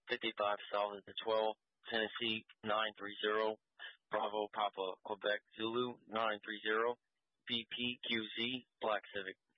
55 South is the 12, Tennessee 930, Bravo Papa Quebec Zulu 930, BPQZ Black Civic.